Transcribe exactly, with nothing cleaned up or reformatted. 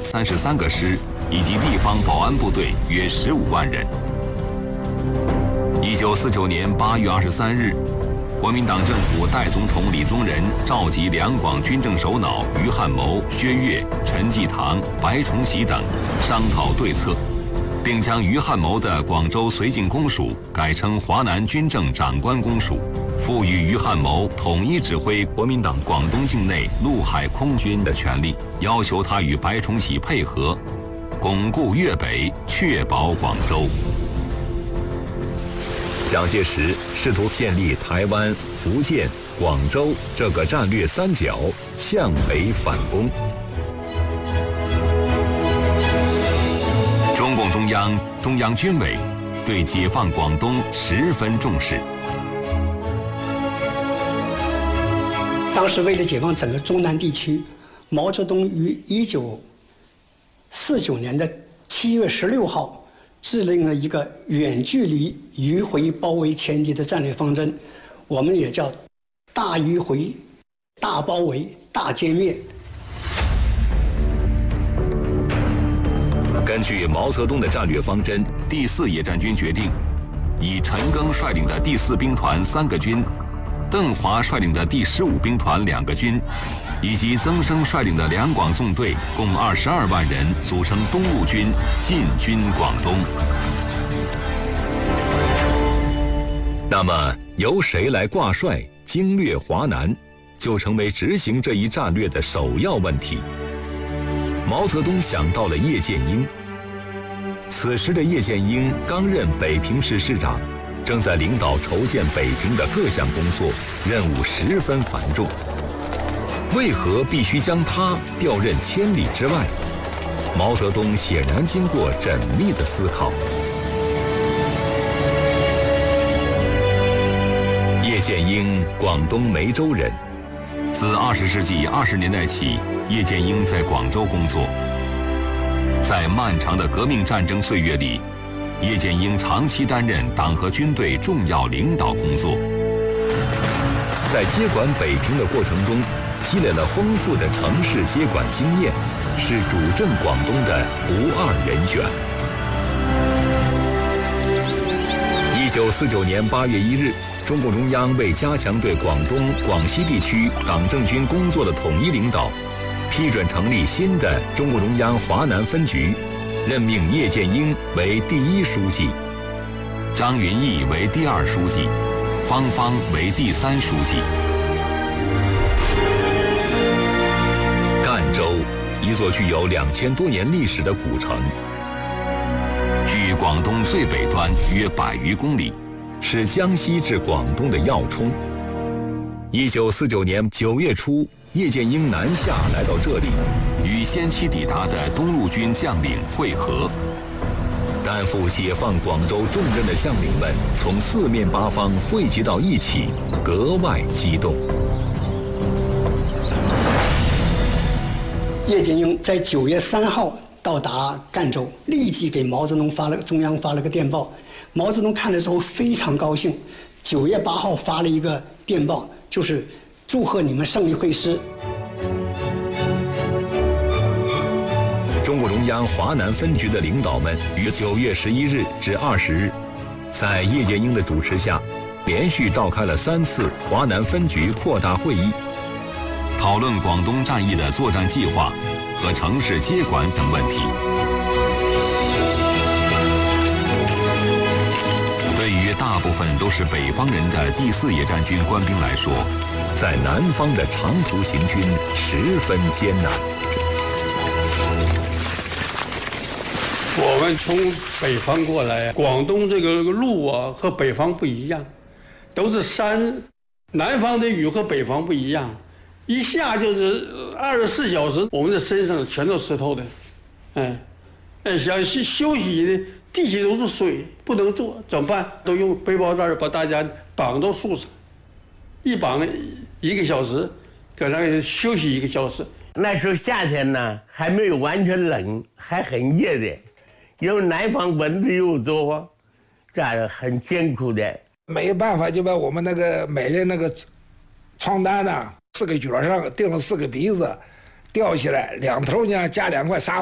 三十三个师，以及地方保安部队约十五万人。一九四九年八月二十三日，国民党政府代总统李宗仁召集两广军政首脑于汉谋、薛岳、陈济棠、白崇禧等商讨对策，并将于汉谋的广州绥靖公署改称华南军政长官公署，赋予于汉谋统一指挥国民党广东境内陆海空军的权利，要求他与白崇禧配合，巩固粤北，确保广州。蒋介石试图建立台湾、福建、广州这个战略三角，向北反攻。中共中央、中央军委对解放广东十分重视。 当时为了解放整个中南地区，毛泽东于一九四九年的七月十六号制定了一个远距离迂回包围前敌的战略方针，我们也叫大迂回、大包围、大歼灭。 根据毛泽东的战略方针，第四野战军决定，以陈赓率领的第四兵团三个军，邓华率领的第十五兵团两个军，以及曾生率领的两广纵队共二十二万人组成东路军，进军广东。那么由谁来挂帅经略华南，就成为执行这一战略的首要问题。毛泽东想到了叶剑英。此时的叶剑英刚任北平市市长，正在领导筹建北平的各项工作，任务十分繁重。为何必须将他调任千里之外？毛泽东显然经过缜密的思考。叶剑英，广东梅州人。自二十世纪二十年代起，叶剑英在广州工作。在漫长的革命战争岁月里，叶剑英长期担任党和军队重要领导工作。在接管北平的过程中，积累了丰富的城市接管经验，是主政广东的不二人选。一九四九年八月一日，中共中央为加强对广东、广西地区党政军工作的统一领导，批准成立新的中共中央华南分局，任命叶剑英为第一书记，张云逸为第二书记，方方为第三书记。赣州，一座具有两千多年历史的古城，距广东最北端约百余公里，是江西至广东的要冲。一九四九年九月初，叶剑英南下来到这里，与先期抵达的东路军将领会合。担负解放广州重任的将领们从四面八方汇集到一起，格外激动。 叶剑英在九月三号到达赣州，立即给毛泽东发了中央发了个电报。毛泽东看了之后非常高兴，九月八号发了一个电报，就是祝贺你们胜利会师。 中共中央华南分局的领导们于九月十一日至二十日，在叶剑英的主持下，连续召开了三次华南分局扩大会议，讨论广东战役的作战计划和城市接管等问题。对于大部分都是北方人的第四野战军官兵来说，在南方的长途行军十分艰难。 我们从北方过来，广东这个路啊和北方不一样，都是山，南方的雨和北方不一样，一下就是二十四小时，我们的身上全都湿透的，哎，哎，想休休息呢，地下都是水，不能坐，怎么办？都用背包带把大家绑到树上，一绑一个小时，搁那休息一个小时。 那时候夏天呢，还没有完全冷，还很热的，因为南方蚊子又多，这样很艰苦的。 没办法，就把我们那个买的那个床单呢，四个角上钉了四个鼻子，吊起来，两头呢加两块纱。